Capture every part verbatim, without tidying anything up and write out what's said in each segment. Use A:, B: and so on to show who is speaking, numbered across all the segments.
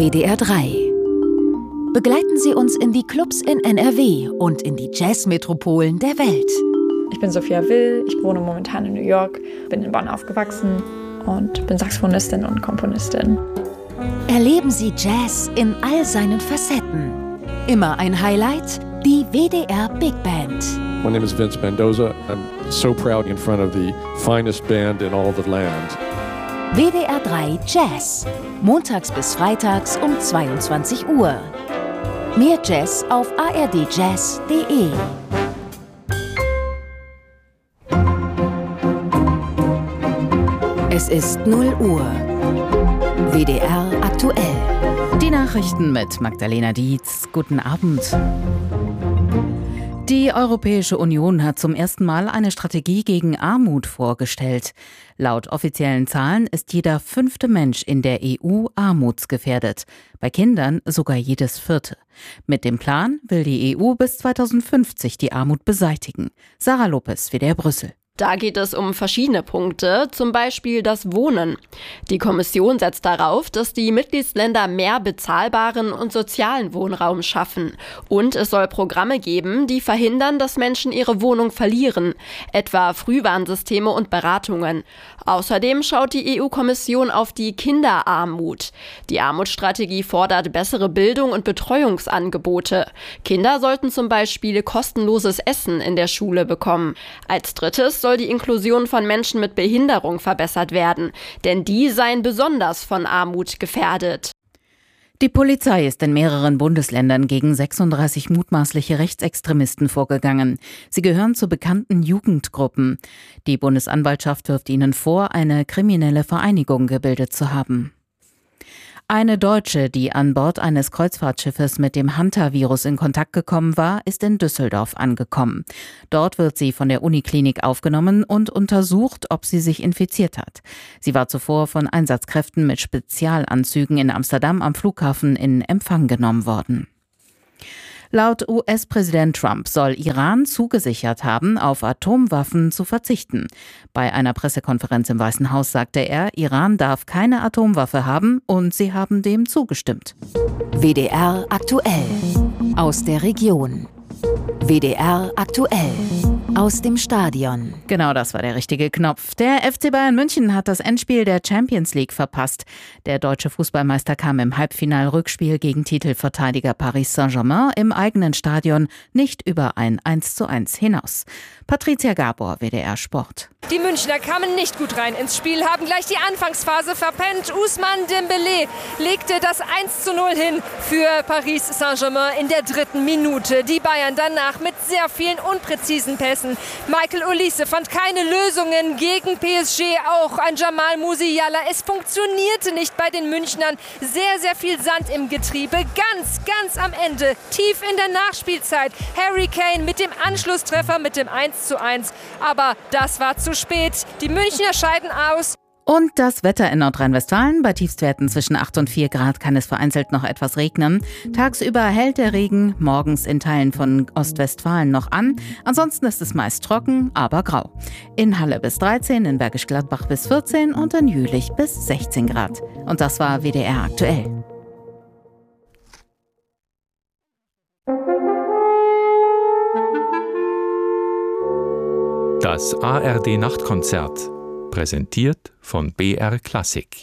A: W D R drei. Begleiten Sie uns in die Clubs in N R W und in die Jazzmetropolen der Welt.
B: Ich bin Sophia Will, ich wohne momentan in New York, bin in Bonn aufgewachsen und bin Saxophonistin und Komponistin.
A: Erleben Sie Jazz in all seinen Facetten. Immer ein Highlight, die W D R Big Band.
C: My name is Vince Mendoza. I'm so proud in front of the finest band in all the land.
A: W D R drei Jazz. Montags bis freitags um zweiundzwanzig Uhr. Mehr Jazz auf a r d jazz punkt d e. Es ist null Uhr. W D R aktuell.
D: Die Nachrichten mit Magdalena Dietz. Guten Abend. Die Europäische Union hat zum ersten Mal eine Strategie gegen Armut vorgestellt. Laut offiziellen Zahlen ist jeder fünfte Mensch in der E U armutsgefährdet. Bei Kindern sogar jedes vierte. Mit dem Plan will die E U bis zweitausendfünfzig die Armut beseitigen. Sarah Lopez, W D R Brüssel.
E: Da geht es um verschiedene Punkte, zum Beispiel das Wohnen. Die Kommission setzt darauf, dass die Mitgliedsländer mehr bezahlbaren und sozialen Wohnraum schaffen. Und es soll Programme geben, die verhindern, dass Menschen ihre Wohnung verlieren, etwa Frühwarnsysteme und Beratungen. Außerdem schaut die E U-Kommission auf die Kinderarmut. Die Armutsstrategie fordert bessere Bildung und Betreuungsangebote. Kinder sollten zum Beispiel kostenloses Essen in der Schule bekommen. Als drittes soll die Inklusion von Menschen mit Behinderung verbessert werden, denn die seien besonders von Armut gefährdet.
D: Die Polizei ist in mehreren Bundesländern gegen sechsunddreißig mutmaßliche Rechtsextremisten vorgegangen. Sie gehören zu bekannten Jugendgruppen. Die Bundesanwaltschaft wirft ihnen vor, eine kriminelle Vereinigung gebildet zu haben. Eine Deutsche, die an Bord eines Kreuzfahrtschiffes mit dem Hanta-Virus in Kontakt gekommen war, ist in Düsseldorf angekommen. Dort wird sie von der Uniklinik aufgenommen und untersucht, ob sie sich infiziert hat. Sie war zuvor von Einsatzkräften mit Spezialanzügen in Amsterdam am Flughafen in Empfang genommen worden. Laut U S-Präsident Trump soll Iran zugesichert haben, auf Atomwaffen zu verzichten. Bei einer Pressekonferenz im Weißen Haus sagte er, Iran darf keine Atomwaffe haben und sie haben dem zugestimmt.
A: W D R aktuell. Aus der Region. W D R aktuell. Aus dem Stadion.
D: Genau, das war der richtige Knopf. Der F C Bayern München hat das Endspiel der Champions League verpasst. Der deutsche Fußballmeister kam im Halbfinal-Rückspiel gegen Titelverteidiger Paris Saint-Germain im eigenen Stadion nicht über ein eins zu eins hinaus. Patricia Gabor, W D R Sport.
F: Die Münchner kamen nicht gut rein ins Spiel, haben gleich die Anfangsphase verpennt. Ousmane Dembélé legte das eins zu null hin für Paris Saint-Germain in der dritten Minute. Die Bayern danach mit sehr vielen unpräzisen Pässen. Michael Olise fand keine Lösungen gegen P S G, auch ein Jamal Musiala. Es funktionierte nicht bei den Münchnern. Sehr, sehr viel Sand im Getriebe. Ganz, ganz am Ende, tief in der Nachspielzeit. Harry Kane mit dem Anschlusstreffer, mit dem eins zu eins. Aber das war zu spät. Die Münchner scheiden aus.
D: Und das Wetter in Nordrhein-Westfalen. Bei Tiefstwerten zwischen acht und vier Grad kann es vereinzelt noch etwas regnen. Tagsüber hält der Regen, morgens in Teilen von Ostwestfalen noch an. Ansonsten ist es meist trocken, aber grau. In Halle bis dreizehn, in Bergisch Gladbach bis vierzehn und in Jülich bis sechzehn Grad. Und das war W D R aktuell.
G: Das A R D-Nachtkonzert, präsentiert von B R Klassik.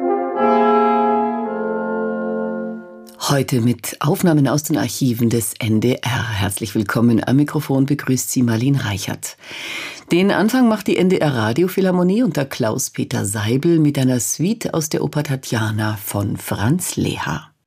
H: Heute mit Aufnahmen aus den Archiven des N D R. Herzlich willkommen. Am Mikrofon begrüßt Sie Marlene Reichert. Den Anfang macht die N D R Radiophilharmonie unter Klaus-Peter Seibel mit einer Suite aus der Oper Tatjana von Franz Leha.